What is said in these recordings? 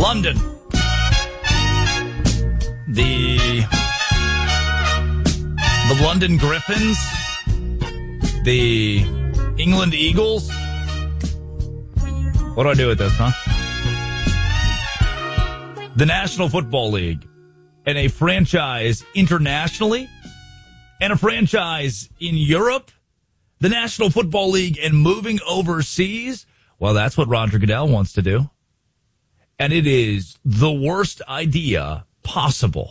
London. The London Griffins. The England Eagles. What do I do with this, huh? The National Football League and a franchise internationally and a franchise in Europe. The National Football League and moving overseas. Well, that's what Roger Goodell wants to do. And it is the worst idea possible.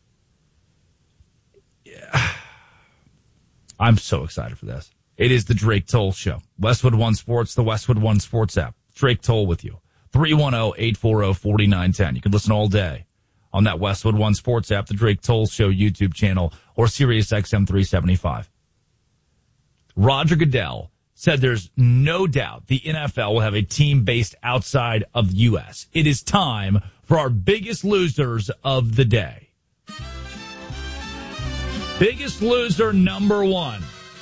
Yeah. I'm so excited for this. It is the Drake Toll Show. Westwood One Sports, the Westwood One Sports app. Drake Toll with you. 310-840-4910. You can listen all day on that Westwood One Sports app, the Drake Toll Show YouTube channel, or Sirius XM 375. Roger Goodell said there's no doubt the NFL will have a team based outside of the U.S. It is time for our biggest losers of the day. Biggest loser number one.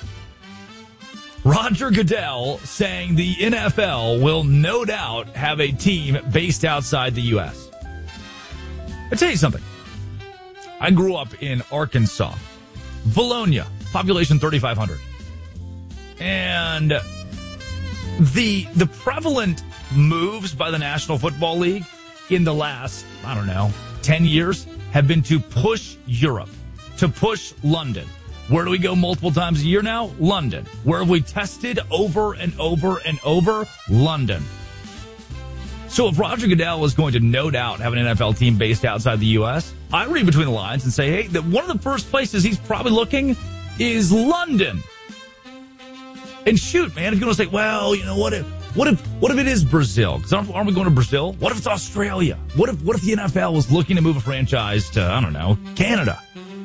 Roger Goodell saying the NFL will no doubt have a team based outside the U.S. I'll tell you something. I grew up in Arkansas. Bologna, population 3,500. And the prevalent moves by the National Football League in the last, 10 years have been to push Europe, to push London. Where do we go multiple times a year now? London. Where have we tested over and over and over? London. So if Roger Goodell is going to no doubt have an NFL team based outside the U.S., I read between the lines and say, hey, that one of the first places he's probably looking is London. And shoot, man, if you want to say, well, what if it is Brazil? Because aren't we going to Brazil? What if it's Australia? What if the NFL was looking to move a franchise to, Canada?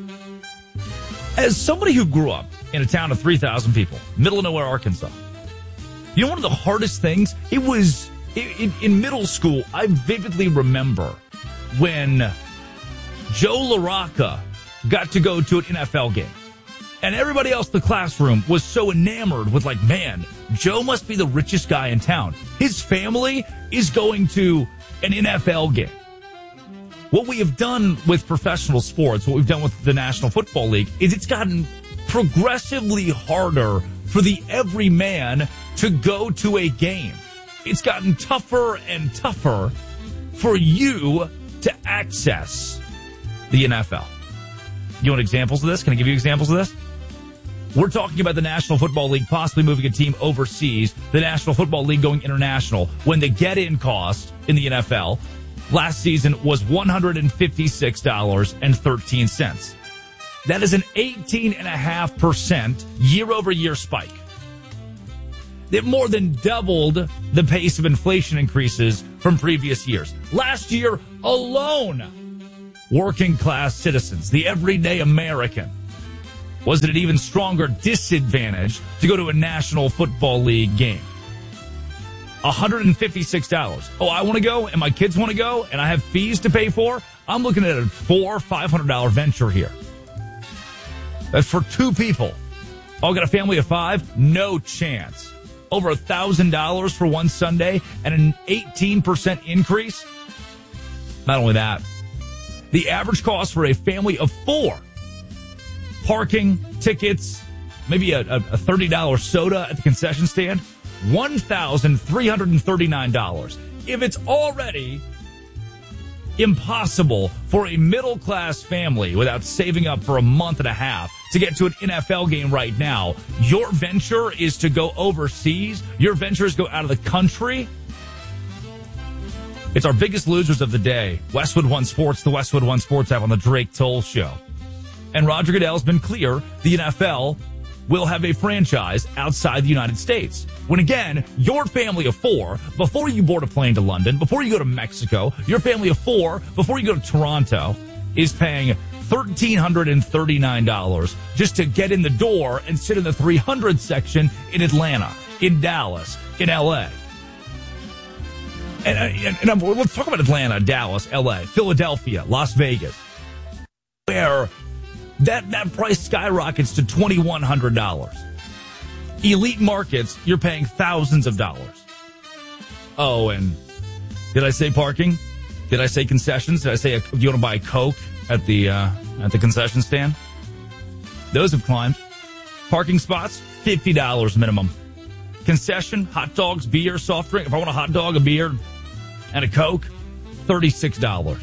As somebody who grew up in a town of 3,000 people, middle of nowhere, Arkansas, one of the hardest things, it was in middle school, I vividly remember when Joe LaRocca got to go to an NFL game. And everybody else in the classroom was so enamored with man, Joe must be the richest guy in town. His family is going to an NFL game. What we have done with professional sports, what we've done with the National Football League, is it's gotten progressively harder for the everyman to go to a game. It's gotten tougher and tougher for you to access the NFL. You want examples of this? Can I give you examples of this? We're talking about the National Football League possibly moving a team overseas, the National Football League going international, when the get-in cost in the NFL last season was $156.13. That is an 18.5% year-over-year spike. It more than doubled the pace of inflation increases from previous years. Last year alone, working-class citizens, the everyday American, was at an even stronger disadvantage to go to a National Football League game. $156. Oh, I want to go, and my kids want to go, and I have fees to pay for. I'm looking at a $500 venture here. That's for two people. Oh, got a family of five? No chance. Over $1,000 for one Sunday and an 18% increase. Not only that, the average cost for a family of four, parking, tickets, maybe a $30 soda at the concession stand, $1,339. If it's already impossible for a middle-class family without saving up for a month and a half to get to an NFL game right now, your venture is to go overseas, your venture is to go out of the country. It's our biggest losers of the day. Westwood One Sports, the Westwood One Sports app on the Drake Toll Show. And Roger Goodell's been clear, the NFL will have a franchise outside the United States. When again, your family of four, before you board a plane to London, before you go to Mexico, your family of four, before you go to Toronto, is paying $1,339 just to get in the door and sit in the 300 section in Atlanta, in Dallas, in L.A. And let's talk about Atlanta, Dallas, L.A., Philadelphia, Las Vegas, where that price skyrockets to $2,100. Elite markets, you're paying thousands of dollars. Oh, and did I say parking? Did I say concessions? Did I say you want to buy a Coke at the concession stand? Those have climbed. Parking spots, $50 minimum. Concession, hot dogs, beer, soft drink. If I want a hot dog, a beer, and a Coke, $36.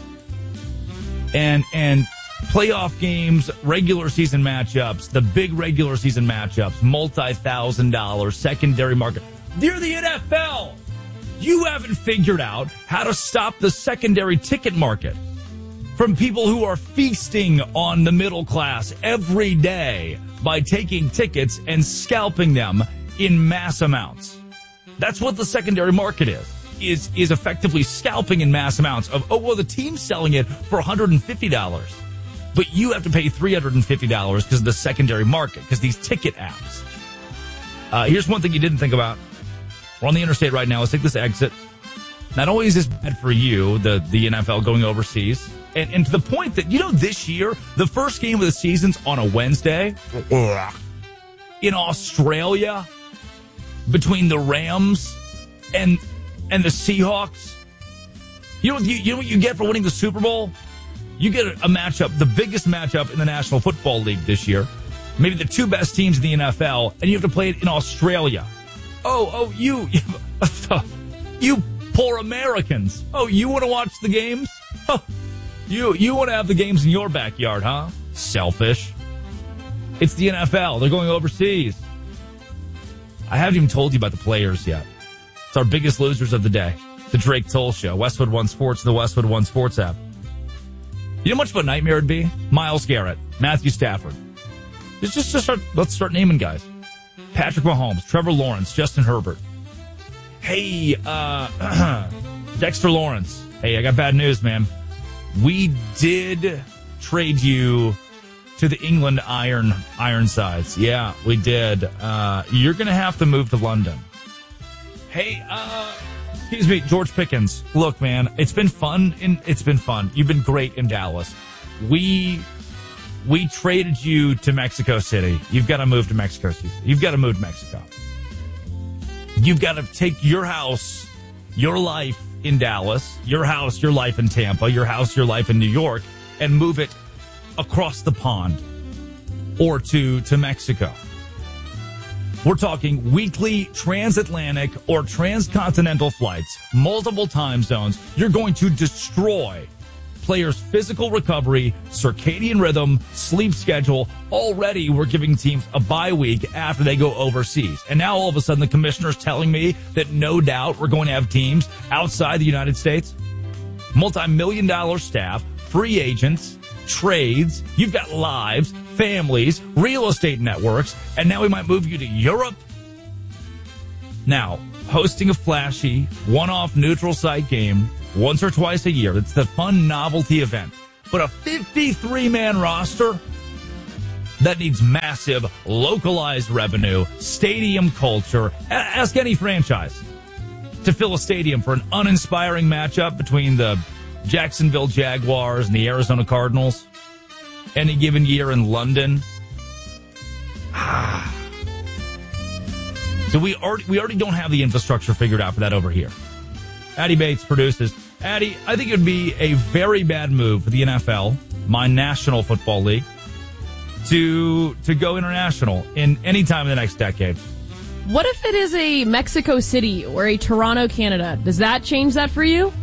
And playoff games, regular season matchups, the big regular season matchups, multi-$1,000 secondary market. You're the NFL. You haven't figured out how to stop the secondary ticket market from people who are feasting on the middle class every day by taking tickets and scalping them in mass amounts. That's what the secondary market is effectively scalping in mass amounts of, the team's selling it for $150. But you have to pay $350 because of the secondary market, because these ticket apps. Here's one thing you didn't think about. We're on the interstate right now. Let's take this exit. Not only is this bad for you, the NFL going overseas, and to the point that, this year, the first game of the season's on a Wednesday in Australia between the Rams and the Seahawks. You know what you get for winning the Super Bowl? You get a matchup, the biggest matchup in the National Football League this year. Maybe the two best teams in the NFL, and you have to play it in Australia. You poor Americans. You want to watch the games? You want to have the games in your backyard, huh? Selfish. It's the NFL. They're going overseas. I haven't even told you about the players yet. It's our biggest losers of the day. The Drake Toll Show, Westwood One Sports, the Westwood One Sports app. You know how much of a nightmare it'd be? Myles Garrett, Matthew Stafford. Let's start naming guys. Patrick Mahomes, Trevor Lawrence, Justin Herbert. Hey, Dexter Lawrence. Hey, I got bad news, man. We did trade you to the England Ironsides. Yeah, we did. You're going to have to move to London. Hey, excuse me, George Pickens. Look, man, it's been fun. You've been great in Dallas. We traded you to Mexico City. You've got to move to Mexico City. You've got to move to Mexico. You've got to take your house, your life in Dallas, your house, your life in Tampa, your house, your life in New York, and move it across the pond or to Mexico. We're talking weekly transatlantic or transcontinental flights, multiple time zones. You're going to destroy players' physical recovery, circadian rhythm, sleep schedule. Already, we're giving teams a bye week after they go overseas. And now all of a sudden the commissioner's telling me that no doubt we're going to have teams outside the United States. Multi-million-dollar staff, free agents, trades. You've got lives, families, real estate networks, and now we might move you to Europe. Now, hosting a flashy, one-off neutral site game once or twice a year. It's the fun novelty event. But a 53-man roster, that needs massive localized revenue, stadium culture. Ask any franchise to fill a stadium for an uninspiring matchup between the Jacksonville Jaguars and the Arizona Cardinals any given year in London. So we already don't have the infrastructure figured out for that over here. Addie Bates produces. Addie, I think it would be a very bad move for the NFL, my National Football League, to go international in any time in the next decade. What if it is a Mexico City or a Toronto, Canada? Does that change that for you?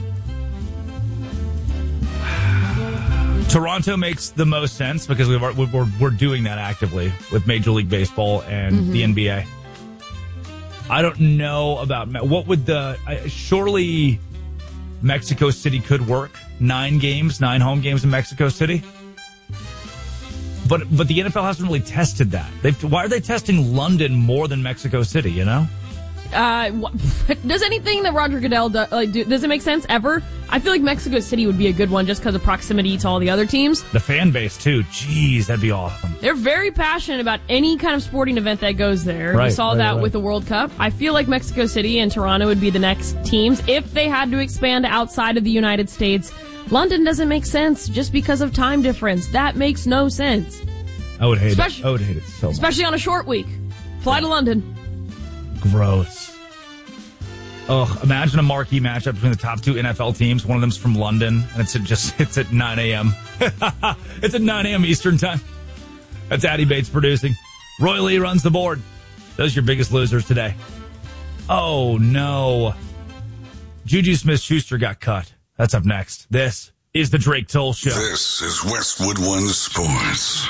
Toronto makes the most sense because we're doing that actively with Major League Baseball and the NBA. I don't know about what would surely Mexico City could work. 9 home games in Mexico City. But the NFL hasn't really tested that. Why are they testing London more than Mexico City, you know? Does anything that Roger Goodell does it make sense ever? I feel like Mexico City would be a good one just because of proximity to all the other teams. The fan base, too. Jeez, that'd be awesome. They're very passionate about any kind of sporting event that goes there. Right, we saw that with the World Cup. I feel like Mexico City and Toronto would be the next teams if they had to expand outside of the United States. London doesn't make sense just because of time difference. That makes no sense. I would hate it. I would hate it so much. Especially on a short week. Fly to London. Gross. Imagine a marquee matchup between the top two NFL teams. One of them's from London, and it's at 9 a.m. It's at 9 a.m. Eastern time. That's Addy Bates producing. Roy Lee runs the board. Those are your biggest losers today. Oh, no. Juju Smith-Schuster got cut. That's up next. This is the Drake Toll Show. This is Westwood One Sports.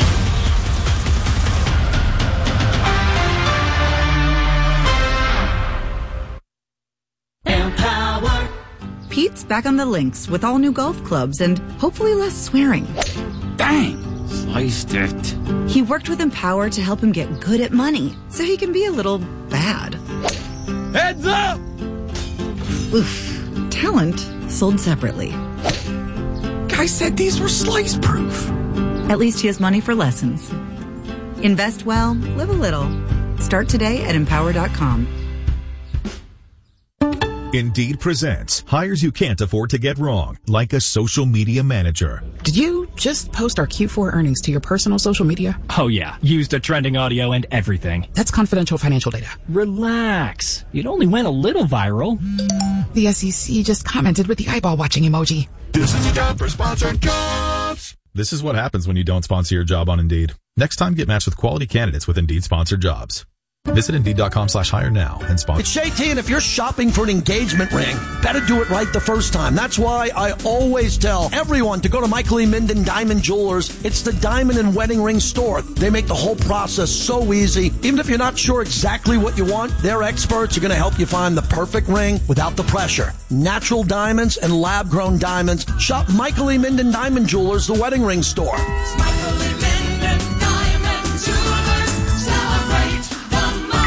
Empower. Pete's back on the links with all new golf clubs and hopefully less swearing. Dang, sliced it. He worked with Empower to help him get good at money so he can be a little bad. Heads up! Oof. Talent sold separately. Guy said these were slice proof. At least he has money for lessons. Invest well, live a little. Start today at Empower.com. Indeed presents hires you can't afford to get wrong, like a social media manager. Did you just post our Q4 earnings to your personal social media? Oh yeah, used a trending audio and everything. That's confidential financial data. Relax. It only went a little viral. The SEC just commented with the eyeball watching emoji. This is the job for sponsored jobs. This is what happens when you don't sponsor your job on Indeed. Next time, get matched with quality candidates with Indeed sponsored jobs. Visit Indeed.com/hire now and sponsor. It's JT, and if you're shopping for an engagement ring, better do it right the first time. That's why I always tell everyone to go to Michael E. Minden Diamond Jewelers. It's the diamond and wedding ring store. They make the whole process so easy. Even if you're not sure exactly what you want, their experts are going to help you find the perfect ring without the pressure. Natural diamonds and lab-grown diamonds. Shop Michael E. Minden Diamond Jewelers, the wedding ring store. It's Michael E. Minden Diamond Jewelers. Celebrate the moment.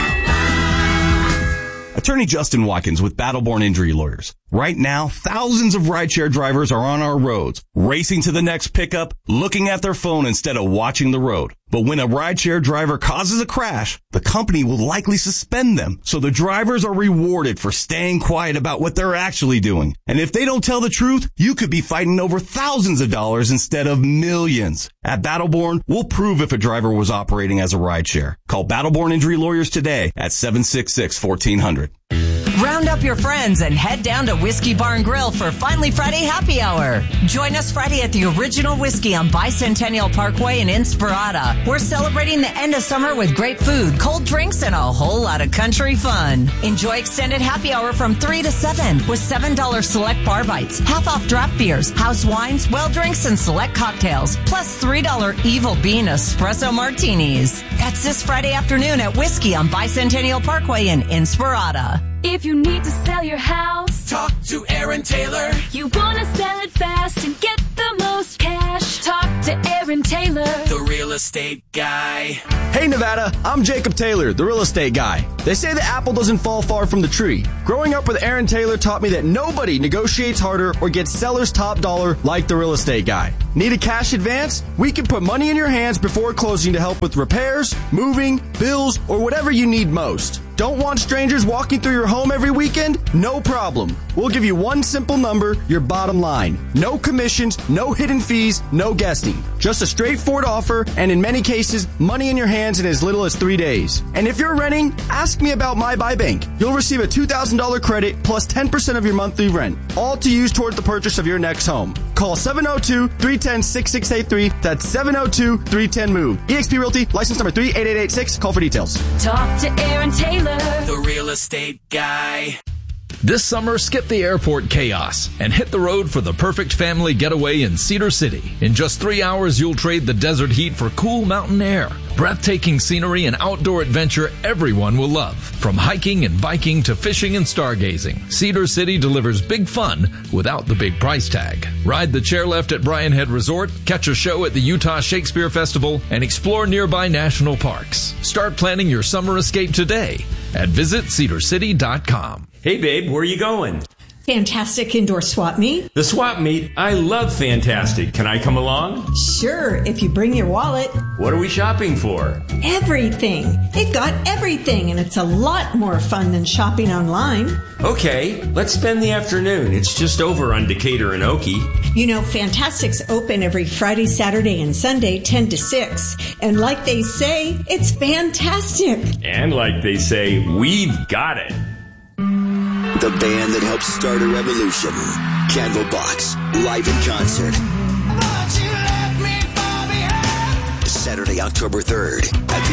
Attorney Justin Watkins with Battleborn Injury Lawyers. Right now, thousands of rideshare drivers are on our roads, racing to the next pickup, looking at their phone instead of watching the road. But when a rideshare driver causes a crash, the company will likely suspend them. So the drivers are rewarded for staying quiet about what they're actually doing. And if they don't tell the truth, you could be fighting over thousands of dollars instead of millions. At Battleborn, we'll prove if a driver was operating as a rideshare. Call Battleborn Injury Lawyers today at 766-1400. Round up your friends and head down to Whiskey Barn Grill for Finally Friday Happy Hour. Join us Friday at the Original Whiskey on Bicentennial Parkway in Inspirata. We're celebrating the end of summer with great food, cold drinks, and a whole lot of country fun. Enjoy extended happy hour from 3 to 7 with $7 select bar bites, half off draft beers, house wines, well drinks, and select cocktails, plus $3 Evil Bean espresso martinis. That's this Friday afternoon at Whiskey on Bicentennial Parkway in Inspirata. If you need to sell your house, Talk to Aaron Taylor. you want to sell it fast and get the most cash. Talk to Aaron Taylor. The real estate guy. Hey Nevada, I'm Jacob Taylor, the real estate guy. They say the apple doesn't fall far from the tree. Growing up with Aaron Taylor taught me that nobody negotiates harder or gets seller's top dollar like the real estate guy. Need a cash advance? We can put money in your hands before closing to help with repairs, moving, bills, or whatever you need most. Don't want strangers walking through your home every weekend? No problem. We'll give you one simple number, your bottom line. No commissions, no hidden fees, no guessing. Just a straightforward offer, and in many cases, money in your hands in as little as 3 days. And if you're renting, ask me about My Buy Bank. You'll receive a $2,000 credit plus 10% of your monthly rent, all to use toward the purchase of your next home. Call 702-310-6683. That's 702-310-MOVE. eXp Realty, license number 38886. Call for details. Talk to Aaron Taylor. The real estate guy. This summer, skip the airport chaos and hit the road for the perfect family getaway in Cedar City. In just 3 hours, you'll trade the desert heat for cool mountain air, breathtaking scenery, and outdoor adventure everyone will love. From hiking and biking to fishing and stargazing, Cedar City delivers big fun without the big price tag. Ride the chairlift at Bryan Head Resort, catch a show at the Utah Shakespeare Festival, and explore nearby national parks. Start planning your summer escape today at visitcedarcity.com. Hey babe, where are you going? Fantastic Indoor Swap Meet. The swap meet? I love Fantastic. Can I come along? Sure, if you bring your wallet. What are we shopping for? Everything. They've got everything, and it's a lot more fun than shopping online. Okay, let's spend the afternoon. It's just over on Decatur and Okie. You know, Fantastic's open every Friday, Saturday, and Sunday, 10 to 6. And like they say, it's fantastic. And like they say, we've got it. The band that helped start a revolution. Candlebox, live in concert. Saturday, October 3rd at the